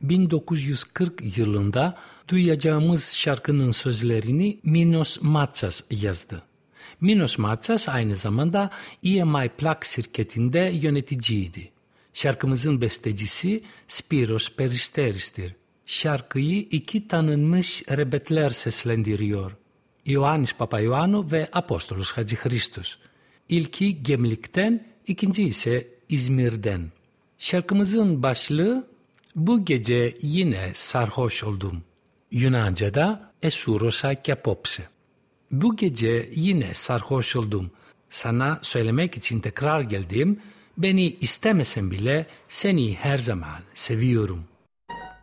1940 yılında duyacağımız şarkının sözlerini Minos Matsas yazdı. Minos Matsas aynı zamanda EMI Plak şirketinde yöneticiydi. Şarkımızın bestecisi Spiros Peristeris'tir. Şarkıyı iki tanınmış rebetler seslendiriyor. Ioannis Papaioannou ve Apostolos Hacıhristos. İlki Gemlik'ten, ikinci ise İzmir'den. Şarkımızın başlığı "Bu gece yine sarhoş oldum." Yunanca'da "Esourosa και απόψε." Bu gece yine sarhoş oldum. Sana söylemek için tekrar geldim. Beni istemesen bile seni her zaman seviyorum.